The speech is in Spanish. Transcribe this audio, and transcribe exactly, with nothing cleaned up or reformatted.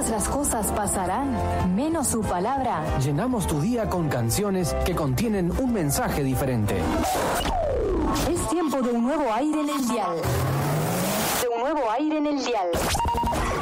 Nuestras cosas pasarán, menos su palabra. Llenamos tu día con canciones que contienen un mensaje diferente. Es tiempo de un nuevo aire en el dial. De un nuevo aire en el dial.